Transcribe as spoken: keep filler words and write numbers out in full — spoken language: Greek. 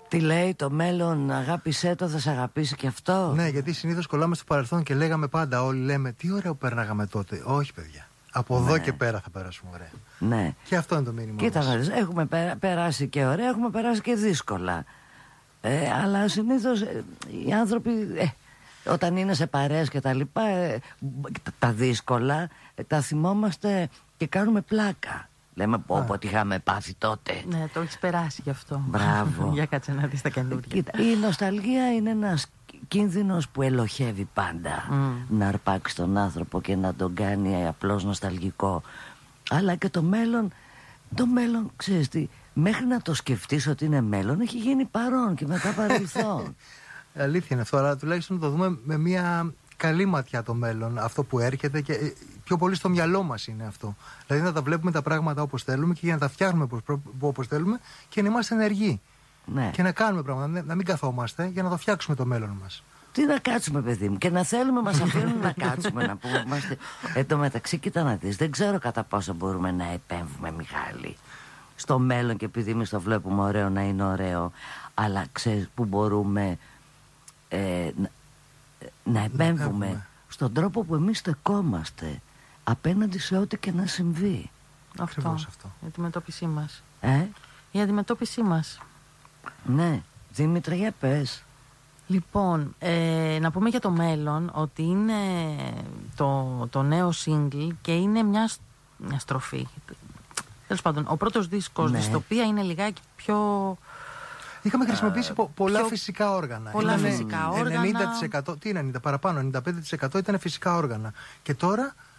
Τι λέει το μέλλον, αγάπησέ το, θα σε αγαπήσει και αυτό. Ναι, γιατί συνήθως κολλάμε στο παρελθόν και λέγαμε πάντα, όλοι λέμε, τι ωραίο πέρναγαμε τότε. Όχι, παιδιά. Από ναι. εδώ και πέρα θα περάσουμε ωραία. Ναι. Και αυτό είναι το μήνυμα. Κοίτα να δεις, έχουμε περάσει και ωραία, έχουμε περάσει και δύσκολα. Ε, αλλά συνήθως ε, οι άνθρωποι, ε, όταν είναι σε παρέες και τα λοιπά, ε, τα δύσκολα, ε, τα θυμόμαστε και κάνουμε πλάκα. Λέμε πω πω τι είχαμε πάθει τότε. Ναι, το έχεις περάσει γι' αυτό. Μπράβο. Για κάτσε να δεις τα καινούργια. Κοίτα, η νοσταλγία είναι ένας κίνδυνος που ελοχεύει πάντα. Mm. Να αρπάξει τον άνθρωπο και να τον κάνει απλώς νοσταλγικό. Αλλά και το μέλλον, το μέλλον, ξέρεις τι, μέχρι να το σκεφτείς ότι είναι μέλλον, έχει γίνει παρόν και μετά παρελθόν. Αλήθεια είναι αυτό, αλλά τουλάχιστον το δούμε με μια καλή ματιά το μέλλον, αυτό που έρχεται, και πιο πολύ στο μυαλό μας είναι αυτό. Δηλαδή να τα βλέπουμε τα πράγματα όπως θέλουμε και για να τα φτιάχνουμε όπως θέλουμε και να είμαστε ενεργοί. Ναι. Και να κάνουμε πράγματα, να μην καθόμαστε για να το φτιάξουμε το μέλλον μας. Τι να κάτσουμε, παιδί μου, και να θέλουμε, μας αφήνουν να κάτσουμε, να πούμε. Είμαστε... Εν τω μεταξύ, κοίτα να δεις, δεν ξέρω κατά πόσο μπορούμε να επέμβουμε, Μιχάλη, στο μέλλον, και επειδή εμείς το βλέπουμε ωραίο, να είναι ωραίο, αλλά ξέρεις που μπορούμε ε, να, να επέμβουμε να στον τρόπο που εμείς στεκόμαστε απέναντι σε ό,τι και να συμβεί. Αυτό, αυτό. Η αντιμετώπιση μας. Ε? Η αντιμετώπιση μας. Ναι, Δήμητρα, για πες. Λοιπόν, ε, να πούμε για το μέλλον ότι είναι το, το νέο single και είναι μια, μια στροφή. Τέλος πάντων, ο πρώτος δίσκος, ναι, Δυστοπία, είναι λιγάκι πιο... Είχαμε χρησιμοποιήσει uh, πολλά πιο... φυσικά όργανα. Πολλά Ήτανε φυσικά όργανα. ενενήντα τοις εκατό, τι είναι, ενενήντα παραπάνω, ενενήντα πέντε τοις εκατό ήταν φυσικά όργανα. Και τώρα